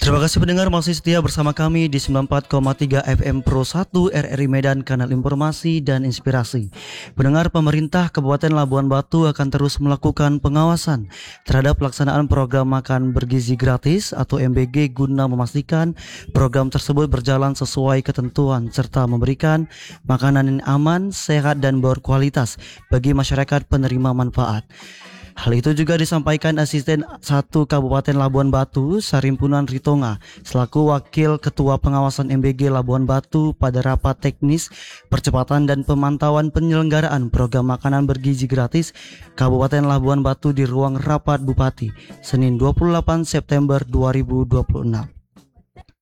Terima kasih pendengar masih setia bersama kami di 94,3 FM Pro 1 RRI Medan, kanal informasi dan inspirasi. Pendengar, pemerintah Kabupaten Labuan Batu akan terus melakukan pengawasan terhadap pelaksanaan program makan bergizi gratis atau MBG guna memastikan program tersebut berjalan sesuai ketentuan serta memberikan makanan yang aman, sehat dan berkualitas bagi masyarakat penerima manfaat. Hal itu juga disampaikan Asisten 1 Kabupaten Labuan Batu, Sarimpunan Ritonga, selaku Wakil Ketua Pengawasan MBG Labuan Batu pada rapat teknis percepatan dan pemantauan penyelenggaraan program makanan bergizi gratis Kabupaten Labuan Batu di ruang rapat Bupati, Senin 28 September 2026.